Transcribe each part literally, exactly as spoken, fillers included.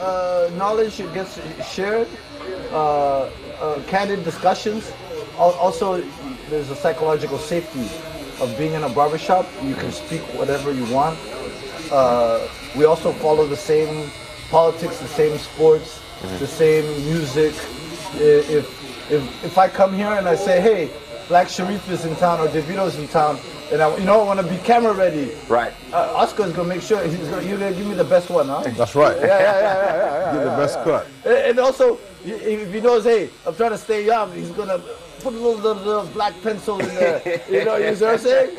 uh, knowledge gets shared, uh, uh, candid discussions. Also, there's a psychological safety of being in a barbershop. You can speak whatever you want. Uh, we also follow the same politics, the same sports, mm-hmm. the same music. If, if, if I come here and I say, hey, Black Sharif is in town or Davido's in town, and I, you know, I want to be camera ready. Right. Uh, Oscar's gonna make sure he's gonna, you're gonna give me the best one, huh? That's right. Yeah, yeah, yeah, yeah, yeah. Give yeah, the best yeah. cut. And also, if he knows, hey, I'm trying to stay young, he's gonna put a little, little, little black pencil in there. You know, you know what I'm saying?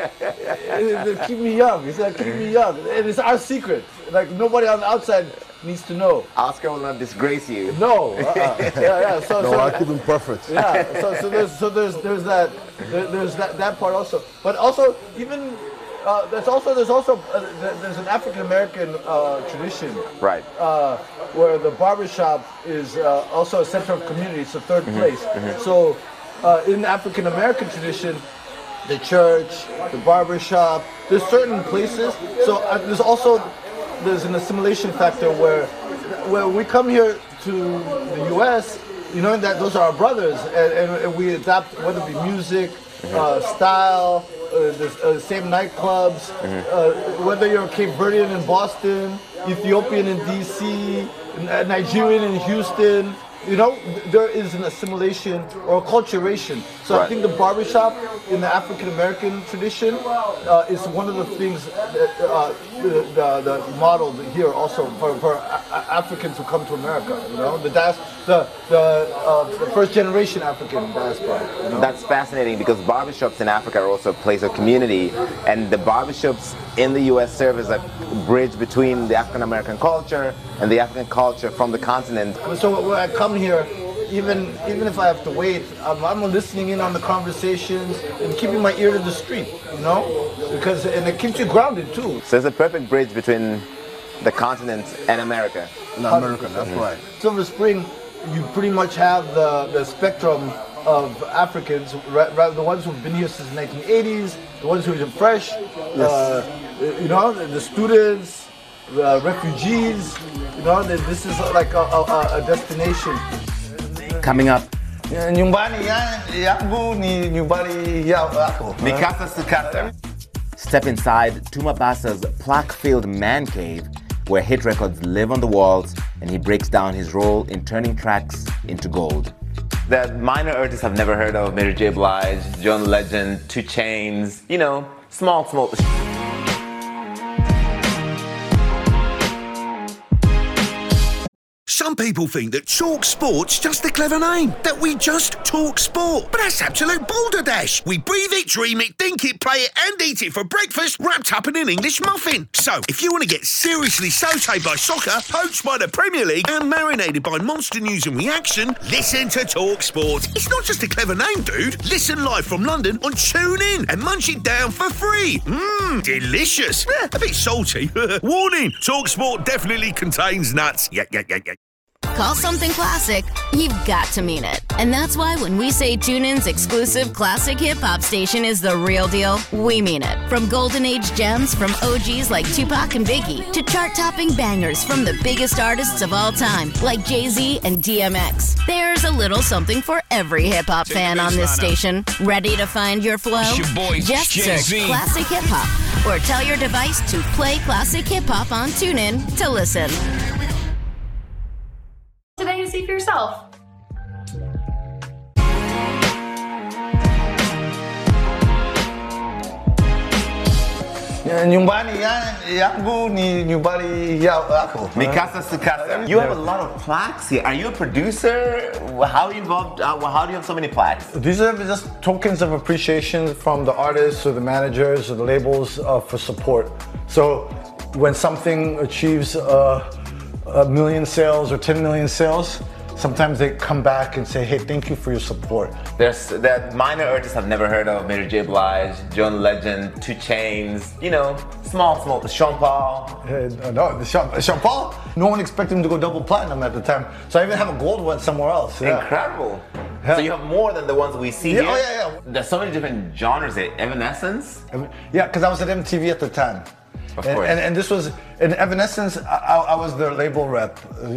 It, keep me young. He's gonna keep me young, and it's our secret. Like nobody on the outside needs to know. Oscar will not disgrace you. No. Uh-uh. Yeah, yeah. So, no, so, I keep him perfect. Yeah. So, so there's, so there's, there's that, there, there's that, that part also. But also, even uh, there's also, there's also, uh, there's an African American uh, tradition. Right. Uh, where the barbershop is uh, also a center of community. It's the third mm-hmm. place. Mm-hmm. So, uh, in the African American tradition, the church, the barbershop, there's certain places. So uh, there's also there's an assimilation factor where where we come here to the U S, you know that those are our brothers, and, and, and we adapt, whether it be music, uh, style, uh, the uh, same nightclubs, mm-hmm. uh, whether you're Cape Verdean in Boston, Ethiopian in D C, Nigerian in Houston. You know, there is an assimilation or acculturation. So right. I think the barbershop in the African American tradition uh, is one of the things that uh, the, the, the modeled here also for, for Africans who come to America. You know, the das, the the, uh, the first generation African diaspora. You know? That's fascinating because barbershops in Africa are also a place of community, and the barbershops in the U S serve as a bridge between the African American culture and the African culture from the continent. So when I come here, even even if I have to wait, I'm, I'm listening in on the conversations and keeping my ear to the street, you know, because and it keeps you grounded too. So it's a perfect bridge between the continent and America. In America, that's mm-hmm. right. Silver Spring, you pretty much have the, the spectrum of Africans, rather the ones who've been here since the nineteen eighties, the ones who are fresh, yes. uh, you know, the, the students, the refugees, you know, this is like a, a, a destination. Coming up. Nyumbani yangu ni nyumbani yako. Mikasa Sukasa. Step inside Tuma Basa's plaque-filled man cave, where hit records live on the walls, and he breaks down his role in turning tracks into gold. That minor artists have never heard of: Mary J. Blige, John Legend, two Chainz, you know, small, small. Some people think that Talk Sport's just a clever name, that we just talk sport. But that's absolute balderdash. We breathe it, dream it, think it, play it, and eat it for breakfast, wrapped up in an English muffin. So, if you want to get seriously sautéed by soccer, poached by the Premier League, and marinated by monster news and reaction, listen to Talk Sport. It's not just a clever name, dude. Listen live from London on TuneIn and munch it down for free. Mmm, delicious. Eh, a bit salty. Warning, Talk Sport definitely contains nuts. Yeah, yeah, yeah, yeah. Call something classic, you've got to mean it. And that's why when we say TuneIn's exclusive classic hip-hop station is the real deal, we mean it. From golden age gems from O Gs like Tupac and Biggie, to chart-topping bangers from the biggest artists of all time, like Jay-Z and D M X. There's a little something for every hip-hop fan on this station. Ready to find your flow? It's your boy, Just Jay-Z. search Classic Hip-Hop, or tell your device to play Classic Hip-Hop on TuneIn to listen. Today to see for yourself. Nyumbani yangu ni nyumbani yako. Mikasa Sukasa. You have a lot of plaques here. Are you a producer? How are you involved? Uh, how do you have so many plaques? These are just tokens of appreciation from the artists or the managers or the labels uh, for support. So when something achieves uh, a million sales or ten million sales, sometimes they come back and say, hey, thank you for your support. There's that minor artists I've never heard of: Mary J. Blige, John Legend, two Chainz, you know, small, small, Sean Paul. Uh, no, Sean, Sean Paul, no one expected him to go double platinum at the time. So I even have a gold one somewhere else. Yeah. Incredible. Yeah. So you have more than the ones we see yeah, here? Oh, yeah, yeah. There's so many different genres. Evanescence? Yeah, because I was at M T V at the time. Of and, course. And, and this was, in Evanescence, I, I was their label rep.